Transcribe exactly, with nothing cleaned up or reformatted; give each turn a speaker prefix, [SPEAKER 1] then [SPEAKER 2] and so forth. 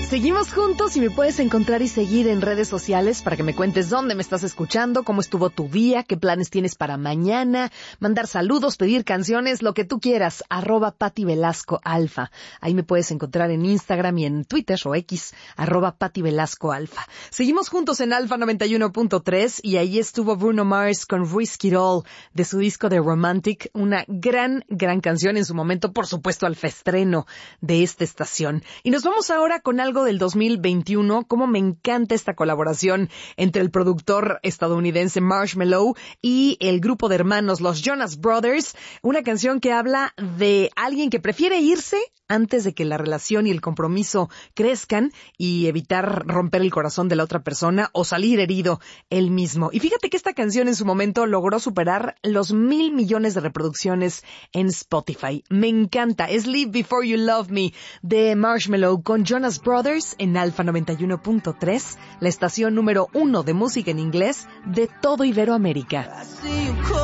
[SPEAKER 1] Seguimos juntos y me puedes encontrar y seguir en redes sociales para que me cuentes dónde me estás escuchando, cómo estuvo tu día, qué planes tienes para mañana, mandar saludos, pedir canciones, lo que tú quieras, arroba Pati Velasco Alfa. Ahí me puedes encontrar en Instagram y en Twitter o X, arroba Pati Velasco Alfa. Seguimos juntos en Alfa noventa y uno punto tres y ahí estuvo Bruno Mars con Risk It All de su disco de Romantic, una gran, gran canción en su momento, por supuesto, al feestreno de esta estación. Y nos vamos ahora con algo del dos mil veintiuno, como me encanta esta colaboración entre el productor estadounidense Marshmello y el grupo de hermanos, los Jonas Brothers, una canción que habla de alguien que prefiere irse antes de que la relación y el compromiso crezcan y evitar romper el corazón de la otra persona o salir herido él mismo. Y fíjate que esta canción en su momento logró superar los mil millones de reproducciones en Spotify. Me encanta. Es Live Before You Love Me de Marshmello con Jonas Brothers en Alfa noventa y uno punto tres, la estación número uno de música en inglés de todo Iberoamérica.